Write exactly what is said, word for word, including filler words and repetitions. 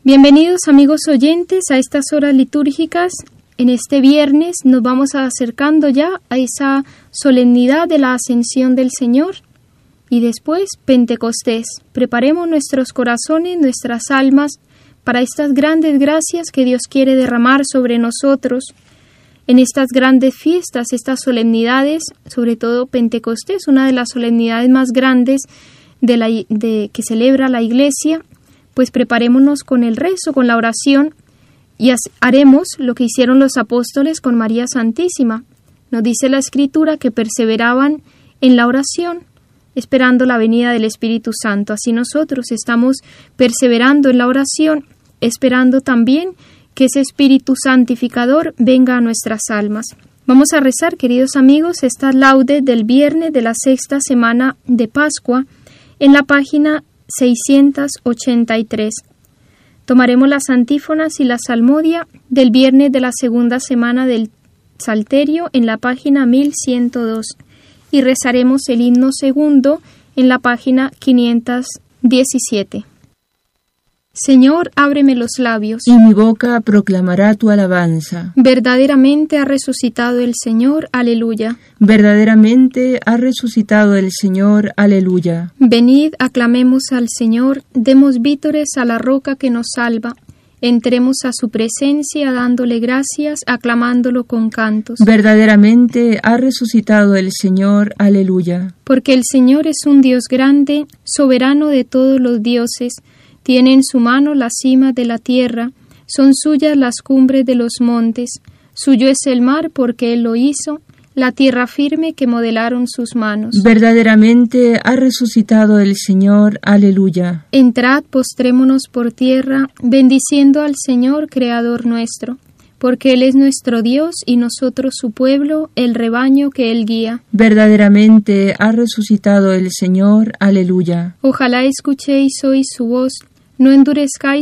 Bienvenidos amigos oyentes a estas horas litúrgicas. En este viernes nos vamos acercando ya a esa solemnidad de la Ascensión del Señor y después Pentecostés. Preparemos nuestros corazones, nuestras almas para estas grandes gracias que Dios quiere derramar sobre nosotros en estas grandes fiestas, estas solemnidades, sobre todo Pentecostés, una de las solemnidades más grandes de la, de, que celebra la Iglesia. Pues preparémonos con el rezo, con la oración, y haremos lo que hicieron los apóstoles con María Santísima. Nos dice la Escritura que perseveraban en la oración, esperando la venida del Espíritu Santo. Así nosotros estamos perseverando en la oración, esperando también que ese Espíritu Santificador venga a nuestras almas. Vamos a rezar, queridos amigos, esta laude del viernes de la sexta semana de Pascua en la página seiscientos ochenta y tres. Tomaremos las antífonas y la salmodia del viernes de la segunda semana del Salterio en la página mil ciento dos y rezaremos el himno segundo en la página quinientos diecisiete. Señor, ábreme los labios, y mi boca proclamará tu alabanza. Verdaderamente ha resucitado el Señor, aleluya. Verdaderamente ha resucitado el Señor, aleluya. Venid, aclamemos al Señor, demos vítores a la roca que nos salva. Entremos a su presencia dándole gracias, aclamándolo con cantos. Verdaderamente ha resucitado el Señor, aleluya. Porque el Señor es un Dios grande, soberano de todos los dioses. Tiene en su mano las cimas de la tierra, son suyas las cumbres de los montes. Suyo es el mar porque Él lo hizo, la tierra firme que modelaron sus manos. Verdaderamente ha resucitado el Señor, aleluya. Entrad, postrémonos por tierra, bendiciendo al Señor, Creador nuestro, porque Él es nuestro Dios y nosotros su pueblo, el rebaño que Él guía. Verdaderamente ha resucitado el Señor, aleluya. Ojalá escuchéis hoy su voz, no endurezcáis